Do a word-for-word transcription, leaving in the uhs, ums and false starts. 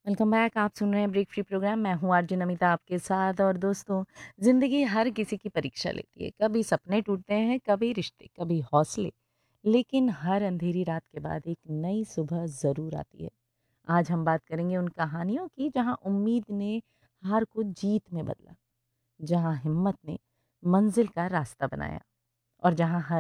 Welcome back. आप सुन रहे हैं ब्रेक फ्री प्रोग्राम। मैं हूँ आरजे नमिता आपके साथ। और दोस्तों, ज़िंदगी हर किसी की परीक्षा लेती है। कभी सपने टूटते हैं, कभी रिश्ते, कभी हौसले, लेकिन हर अंधेरी रात के बाद एक नई सुबह ज़रूर आती है। आज हम बात करेंगे उन कहानियों की जहाँ उम्मीद ने हार को जीत में बदला, जहाँ हिम्मत ने मंजिल का रास्ता बनाया, और जहाँ हर